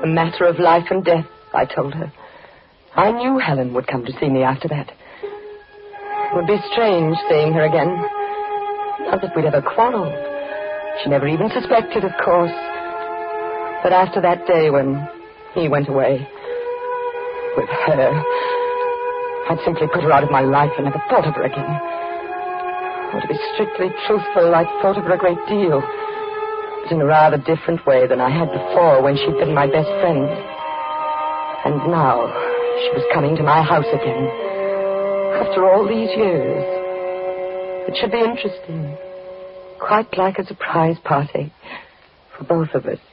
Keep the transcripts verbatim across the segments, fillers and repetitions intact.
A matter of life and death, I told her. I knew Helen would come to see me after that. It would be strange seeing her again. Not that we'd ever quarreled. She never even suspected, of course. But after that day when he went away with her, I'd simply put her out of my life and never thought of her again. Or to be strictly truthful, I thought of her a great deal. But in a rather different way than I had before when she'd been my best friend. And now she was coming to my house again. After all these years. It should be interesting. Quite like a surprise party for both of us.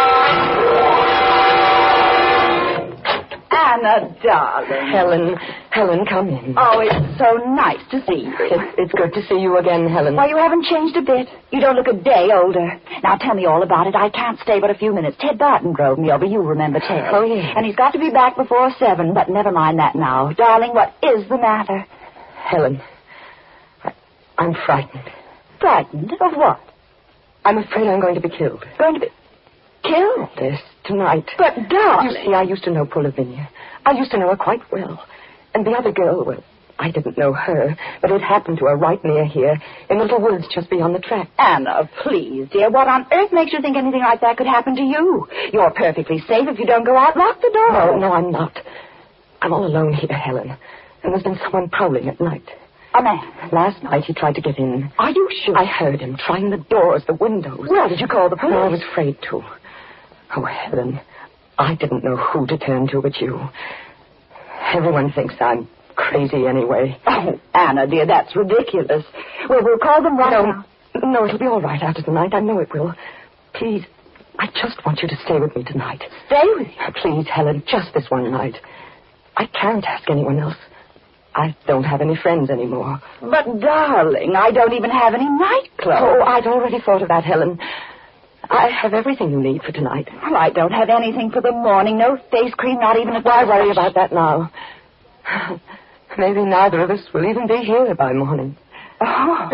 Anna, darling. Helen, Helen, come in. Oh, it's so nice to see you. It's, it's good to see you again, Helen. Why, you haven't changed a bit. You don't look a day older. Now, tell me all about it. I can't stay but a few minutes. Ted Barton drove me over. You remember Ted. Oh, yes. And he's got to be back before seven, but never mind that now. Darling, what is the matter? Helen, I, I'm frightened. Frightened? Of what? I'm afraid I'm going to be killed. Going to be killed? Yes, tonight. But, darling... You see, I used to know poor Lavinia. I used to know her quite well. And the other girl, well, I didn't know her, but it happened to her right near here, in the little woods just beyond the track. Anna, please, dear, what on earth makes you think anything like that could happen to you? You're perfectly safe if you don't go out. Lock the door. No, no, I'm not. I'm all alone here, Helen. And there's been someone prowling at night. A man? Last night he tried to get in. Are you sure? I heard him trying the doors, the windows. Well, did you call the police? No, I was afraid to. Oh, Helen, I didn't know who to turn to but you. Everyone thinks I'm crazy anyway. Oh, Anna, dear, that's ridiculous. Well, we'll call them right no, now. No, it'll be all right after tonight. I know it will. Please, I just want you to stay with me tonight. Stay with you? Please, Helen, just this one night. I can't ask anyone else. I don't have any friends anymore. But, darling, I don't even have any nightclothes. Oh, I'd already thought of that, Helen. I have everything you need for tonight. Well, I don't have anything for the morning. No face cream, not even a... Why worry about that now? Maybe neither of us will even be here by morning. Oh.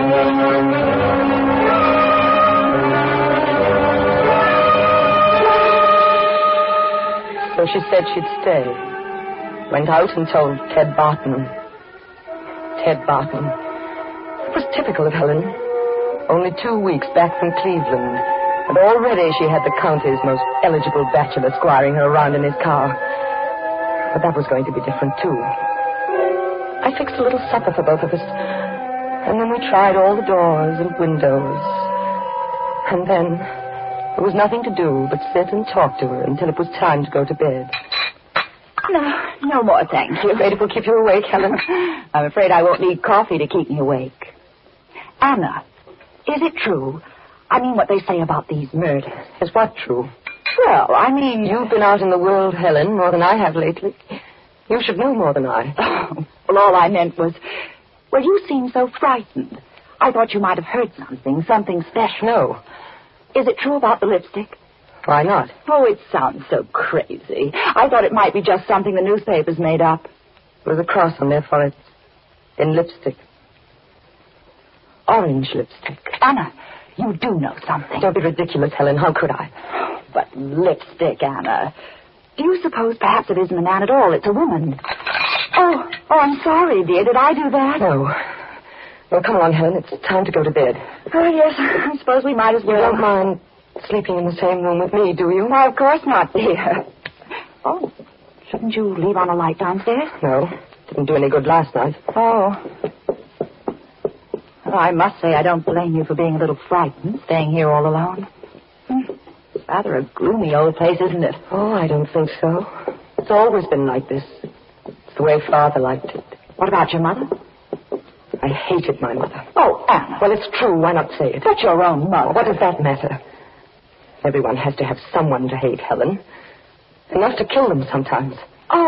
So she said she'd stay. Went out and told Ted Barton. Ted Barton. It was typical of Helen. Only two weeks back from Cleveland, and already she had the county's most eligible bachelor squiring her around in his car. But that was going to be different, too. I fixed a little supper for both of us, and then we tried all the doors and windows. And then there was nothing to do but sit and talk to her until it was time to go to bed. No, no more, thank you. Afraid it will keep you awake, Helen? I'm afraid I won't need coffee to keep me awake. Anna, is it true? I mean what they say about these murders. Is what true? Well, I mean... You've been out in the world, Helen, more than I have lately. You should know more than I. Oh, well, all I meant was... Well, you seem so frightened. I thought you might have heard something, something special. No. Is it true about the lipstick? Why not? Oh, it sounds so crazy. I thought it might be just something the newspapers made up. With a cross on their foreheads. In lipstick. Orange lipstick. Anna, you do know something. Don't be ridiculous, Helen. How could I? But lipstick, Anna. Do you suppose perhaps it isn't a man at all? It's a woman. Oh, oh, I'm sorry, dear. Did I do that? No. Well, come along, Helen. It's time to go to bed. Oh, yes. I suppose we might as well. You don't mind sleeping in the same room with me, do you? Why, of course not, dear. Oh, shouldn't you leave on a light downstairs? No. Didn't do any good last night. Oh. Well, I must say I don't blame you for being a little frightened, staying here all alone. Hmm. Rather a gloomy old place, isn't it? Oh, I don't think so. It's always been like this. It's the way Father liked it. What about your mother? I hated my mother. Oh, Anna. Well, it's true. Why not say it? That's your own mother. What does that matter? Everyone has to have someone to hate, Helen. Enough to kill them sometimes.